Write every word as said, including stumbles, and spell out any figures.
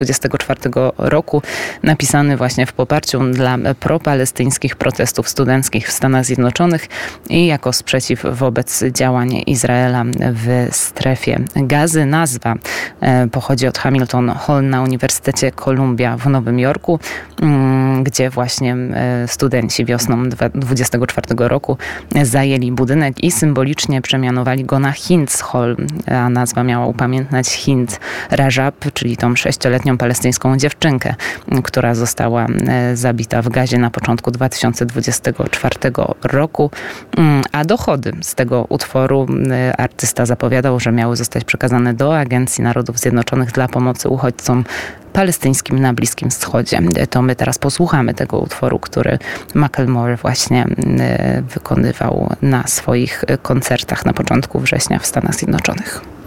dwudziestego czwartego roku, napisany właśnie w poparciu dla propalestyńskich protestów studenckich w Stanach Zjednoczonych i jako sprzeciw wobec działań Izraela w strefie Gazy. Nazwa pochodzi od Hamilton Hall na Uniwersytecie Columbia w Nowym Jorku, gdzie właśnie studenci wiosną dwudziestego czwartego roku zajęli budynek i symbolicznie przemianowali go na Hind's Hall, a nazwa miała upamiętniać Hind Rajab, czyli tą sześcioletnią palestyńską dziewczynkę, która została zabita w Gazie na początku dwa tysiące dwudziestego czwartego roku. A dochody z tego utworu artysta zapowiadał, że miały zostać przekazane do Agencji Narodów Zjednoczonych dla pomocy uchodźcom palestyńskim na Bliskim Wschodzie. To my teraz posłuchamy tego utworu, który Macklemore właśnie wykonywał na swoich koncertach na początku września w Stanach Zjednoczonych.